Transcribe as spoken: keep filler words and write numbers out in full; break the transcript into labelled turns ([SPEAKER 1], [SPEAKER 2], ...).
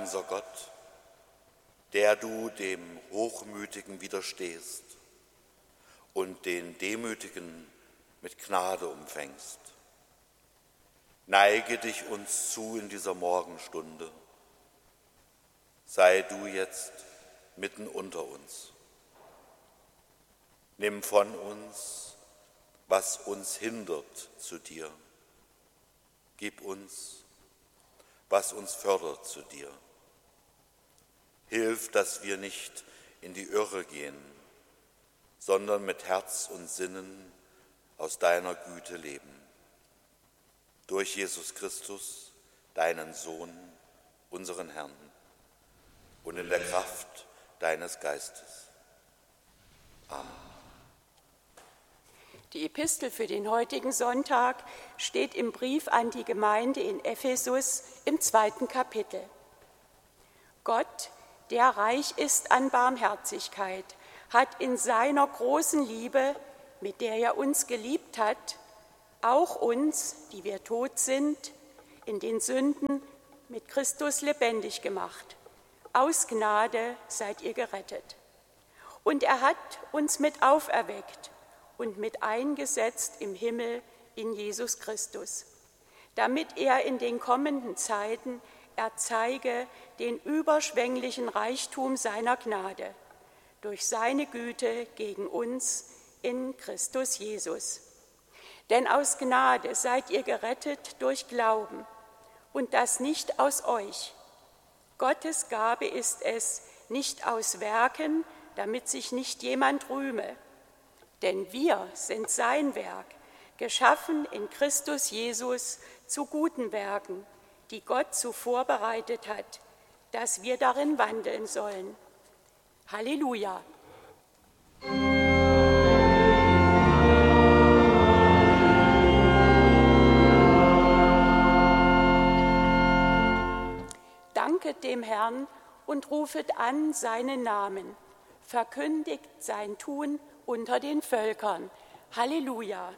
[SPEAKER 1] unser Gott, der du dem Hochmütigen widerstehst und den Demütigen mit Gnade umfängst. Neige dich uns zu in dieser Morgenstunde. Sei du jetzt mitten unter uns. Nimm von uns, was uns hindert zu dir. Gib uns, was uns fördert zu dir. Hilf, dass wir nicht in die Irre gehen, sondern mit Herz und Sinnen aus deiner Güte leben. Durch Jesus Christus, deinen Sohn, unseren Herrn, und in der Kraft deines Geistes. Amen.
[SPEAKER 2] Die Epistel für den heutigen Sonntag steht im Brief an die Gemeinde in Ephesus im zweiten Kapitel. Gott, der reich ist an Barmherzigkeit, hat in seiner großen Liebe, mit der er uns geliebt hat, auch uns, die wir tot sind, in den Sünden mit Christus lebendig gemacht. Aus Gnade seid ihr gerettet. Und er hat uns mit auferweckt und mit eingesetzt im Himmel in Jesus Christus, damit er in den kommenden Zeiten erzeige den überschwänglichen Reichtum seiner Gnade durch seine Güte gegen uns in Christus Jesus. Denn aus Gnade seid ihr gerettet durch Glauben, und das nicht aus euch. Gottes Gabe ist es, nicht aus Werken, damit sich nicht jemand rühme. Denn wir sind sein Werk, geschaffen in Christus Jesus zu guten Werken, die Gott zuvor bereitet hat, dass wir darin wandeln sollen. Halleluja! Danket dem Herrn und rufet an seinen Namen, verkündigt sein Tun unter den Völkern. Halleluja!